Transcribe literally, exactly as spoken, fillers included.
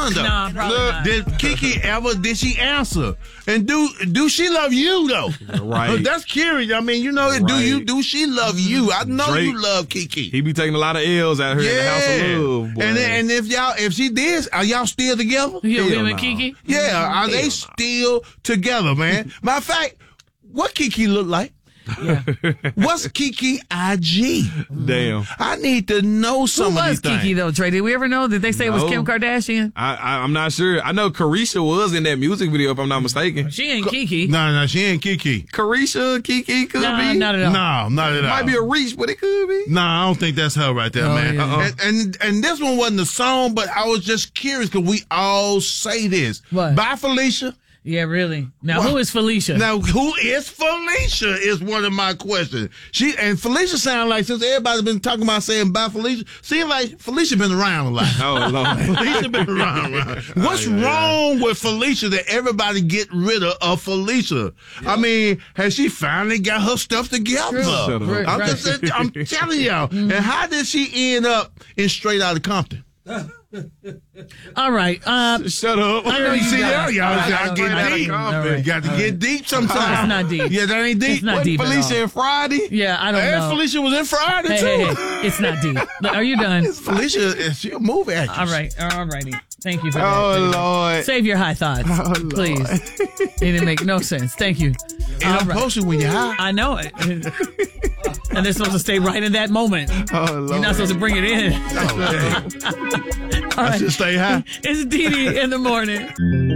one though. No, probably not. Did Kiki ever? Did she answer? And do do she love you though? Right. That's curious. I mean, you know, Right. do you do she love you? I know Drake, you love Kiki. He be taking a lot of L's out here in the House of Love. Boy. And then, and if y'all if she did, are y'all still together? You Hell him and no. Kiki? Yeah, are Hell they no. still together, man? Matter of fact, what Kiki look like? Yeah. What's Kiki I G? Damn. I need to know Who some of was these Kiki things. though, Trey? Did we ever know? Did they say it was No. Kim Kardashian? I, I I'm not sure. I know Carisha was in that music video, if I'm not mistaken. She ain't Kiki. No, no, she ain't Kiki. Carisha, Kiki could Nah, be. not at all. No, not at all. Might be a reach, but it could be. No, I don't think that's her right there, Oh, man. yeah. Uh-uh. And, and and this one wasn't a song, but I was just curious because we all say this. What? Bye, Felicia. Yeah, really. Now, Well, who is Felicia? Now, who is Felicia is one of my questions. She and Felicia sound like, since everybody's been talking about saying bye, Felicia, seems like Felicia been around a lot. Oh, Lord. Felicia been around. around. What's Oh, yeah, wrong with Felicia that everybody get rid of, of Felicia? I mean, has she finally got her stuff together? Shut up. Right, I'm, right. just, I'm telling y'all. And how did she end up in Straight Outta Compton? All right. Uh, Shut up. I know you See, got y'all, it. y'all I know, get I know. deep. All right. You got to get deep sometimes. It's not deep. Yeah, that ain't deep. It's not deep at Felicia all. and Friday? Yeah, I don't And know. Felicia was in Friday, Hey, too. hey, hey. It's not deep. Look, are you done? Felicia, she a movie actress. All right. All righty. Thank you for that. Oh, Lord. Save your high thoughts, Oh, Lord. please. It didn't make no sense. Thank you. And All I'm right. posted when you're high. I know it. And they're supposed to stay right in that moment. Oh, Lord. You're not supposed to bring it in. Oh, All I right. should stay high. It's Dee Dee in the morning.